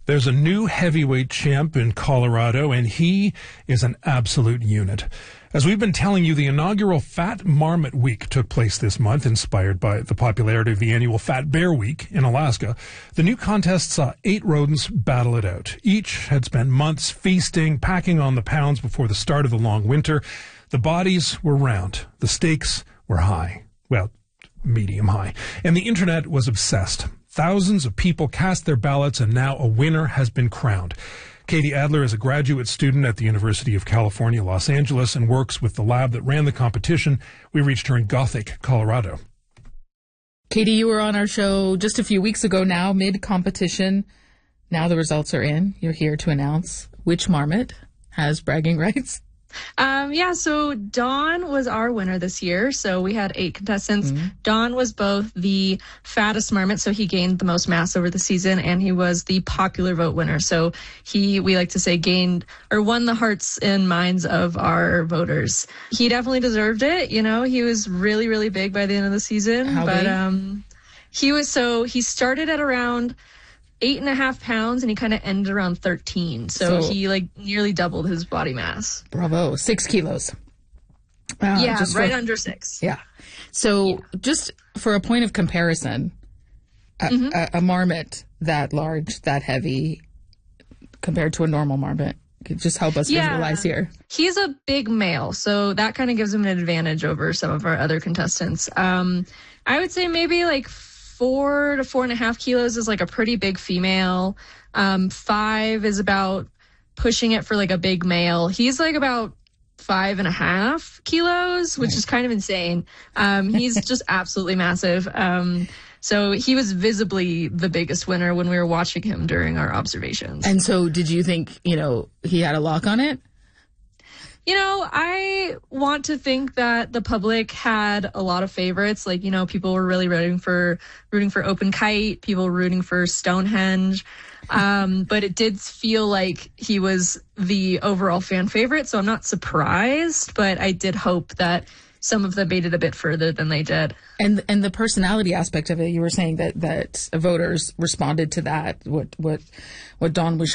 There's a new heavyweight champ in Colorado, and he is an absolute unit. As we've been telling you, the inaugural Fat Marmot Week took place this month, inspired by the popularity of the annual Fat Bear Week in Alaska. The new contest saw 8 rodents battle it out. Each had spent months feasting, packing on the pounds before the start of the long winter. The bodies were round. The stakes were high. Well, medium high. And the internet was obsessed. Thousands of people cast their ballots, and now a winner has been crowned. Katie Adler is a graduate student at the University of California, Los Angeles, and works with the lab that ran the competition. We reached her in Gothic, Colorado. Katie, you were on our show just a few weeks ago now, mid-competition. Now the results are in. You're here to announce which marmot has bragging rights. So Dawn was our winner this year. So we had 8 contestants. Dawn was both the fattest marmot, so he gained the most mass over the season, and he was the popular vote winner. So we like to say, won the hearts and minds of our voters. He definitely deserved it. You know, he was really, really big by the end of the season. How big? He started at around 8.5 pounds, and he kind of ended around 13. So he nearly doubled his body mass. Bravo. 6 kilos. Under 6. Yeah. So just for a point of comparison, a marmot that large, that heavy, compared to a normal marmot, could just help us visualize here. He's a big male, so that kind of gives him an advantage over some of our other contestants. I would say maybe 4 to 4.5 kilos is a pretty big female. 5 is about pushing it for a big male. He's about 5.5 kilos, which is kind of insane. He's just absolutely massive. So he was visibly the biggest winner when we were watching him during our observations. And so did you think, he had a lock on it? I want to think that the public had a lot of favorites. People were really rooting for Open Kite, people rooting for Stonehenge. But it did feel like he was the overall fan favorite, so I'm not surprised, but I did hope that some of them made it a bit further than they did. And the personality aspect of it, you were saying that voters responded to that, what Dawn was